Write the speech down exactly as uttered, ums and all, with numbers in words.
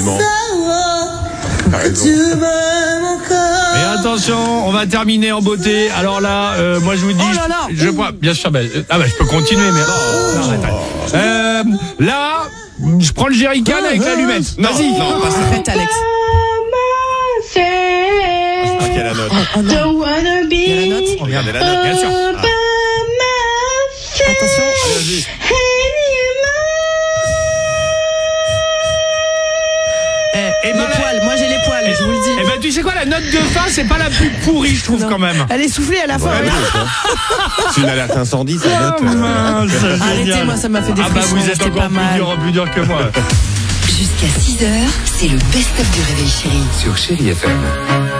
Absolument. T'as raison. Et attention, on va terminer en beauté. Alors là, euh, moi je vous dis, Oh là là. je, je prends, bien sûr, bah, euh, ah bah je peux continuer, mais non, arrête, arrête. Euh, là, je prends le jerrycan avec l'allumette. Non, Vas-y. non, pas ça. Arrête, Alex. Ah, qu'il y a la note. Oh non. Il y a la note. Regardez la note. Bien sûr. Ah. Attention. Allez, vas-y. Eh, Et les ben là- poils, moi j'ai les poils, je vous le dis. Eh ben tu sais quoi, la note de fin, c'est pas la plus pourrie, je trouve Non. quand même. Elle est soufflée à la fin. Ouais, regarde. note, hein. C'est une alerte incendie, ça note. Ah, mince, euh, génial. Arrêtez, moi, ça m'a fait des Ah bah frissons, vous êtes c'était encore pas plus mal. dur, plus dur que moi. Jusqu'à six heures, c'est le best-of du Réveil Chéri. Sur Chéri F M.